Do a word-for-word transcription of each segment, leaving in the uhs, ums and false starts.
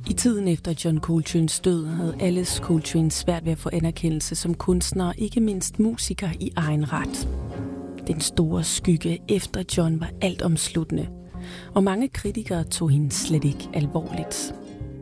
I tiden efter John Coltranes død havde Alice Coltrane svært ved at få anerkendelse som kunstner og ikke mindst musiker i egen ret. Den store skygge efter John var altomsluttende, og mange kritikere tog hende slet ikke alvorligt.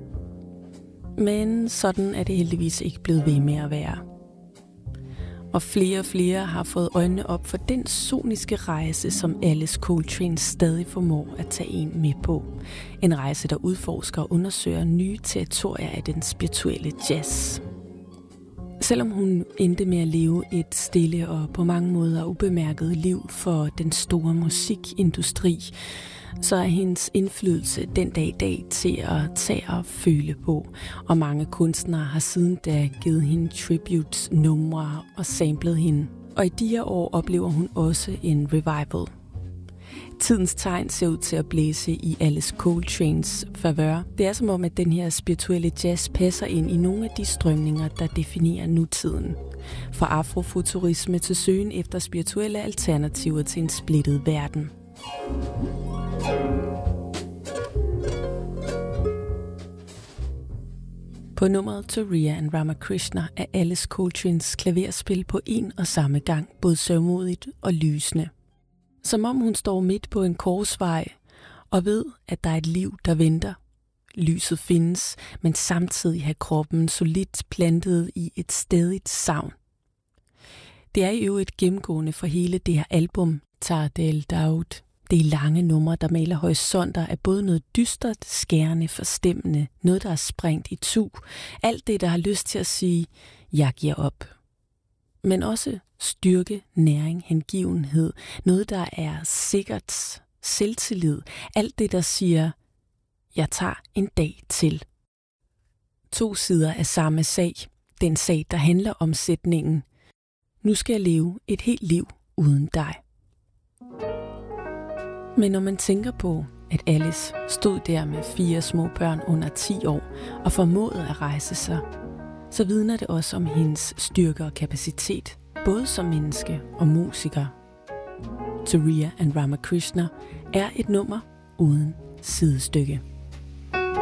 Men sådan er det heldigvis ikke blevet ved med at være. Og flere og flere har fået øjnene op for den soniske rejse, som Alice Coltrane stadig formår at tage en med på. En rejse, der udforsker og undersøger nye territorier af den spirituelle jazz. Selvom hun endte med at leve et stille og på mange måder ubemærket liv for den store musikindustri, så er hendes indflydelse den dag i dag til at tage og føle på. Og mange kunstnere har siden da givet hende tributes, numre og samlet hende. Og i de her år oplever hun også en revival. Tidens tegn ser ud til at blæse i Alice Coltranes favør. Det er som om, at den her spirituelle jazz passer ind i nogle af de strømninger, der definerer nutiden. Fra afrofuturisme til søgen efter spirituelle alternativer til en splittet verden. På nummeret Turiya and Ramakrishna er Alice Coltranes klaverspil på en og samme gang både sørgmodigt og lysende. Som om hun står midt på en korsvej og ved, at der er et liv, der venter. Lyset findes, men samtidig har kroppen solidt plantet i et stædigt savn. Det er jo et gennemgående for hele det her album, Tardel Daoud. Det er lange numre, der maler horisonter af både noget dystert, skærende, forstemmende, noget, der er sprængt i tu. Alt det, der har lyst til at sige, jeg giver op. Men også styrke, næring, hengivenhed, noget, der er sikkert, selvtillid. Alt det, der siger, jeg tager en dag til. To sider af samme sag. Den sag, der handler om sætningen, nu skal jeg leve et helt liv uden dig. Men når man tænker på, at Alice stod der med fire små børn under ti år og formåede at rejse sig, så vidner det også om hendes styrke og kapacitet, både som menneske og musiker. Turiya and Ramakrishna er et nummer uden sidestykke.